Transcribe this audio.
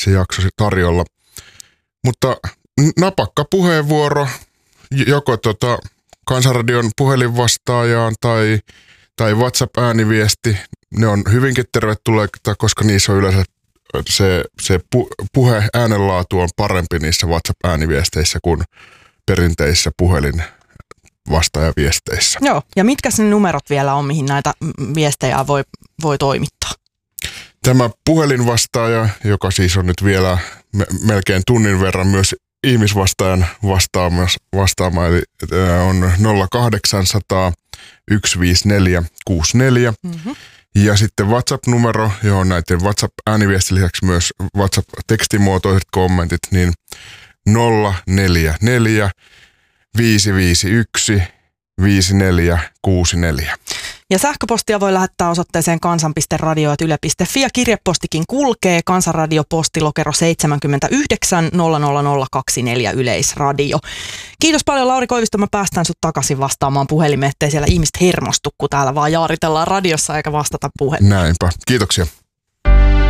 se jakso tarjolla. Mutta napakka puheenvuoro joko Kansanradion puhelinvastaajaan tai WhatsApp-ääniviesti. Ne on hyvinkin tervetulleita, koska niissä on yleensä se puhe äänenlaatu on parempi niissä WhatsApp-ääniviesteissä kuin perinteisissä puhelinvastaajaviesteissä. Joo, ja mitkä ne numerot vielä on, mihin näitä viestejä voi toimittaa? Tämä puhelinvastaaja, joka siis on nyt vielä melkein tunnin verran myös ihmisvastaajan vastaama, eli on 0800 154 64. Mm-hmm. Ja sitten WhatsApp-numero, johon näiden WhatsApp-ääniviestin lisäksi myös WhatsApp-tekstimuotoiset kommentit, niin 044 551 5464. Ja sähköpostia voi lähettää osoitteeseen kansan.radio@yle.fi ja kirjepostikin kulkee Kansanradio postilokero 79 00024 Yleisradio. Kiitos paljon Lauri Koivisto, mä päästän sut takaisin vastaamaan puhelimeen, ettei siellä ihmiset hermostu, kun täällä vaan jaaritellaan radiossa eikä vastata puhelimeen. Näinpä, kiitoksia.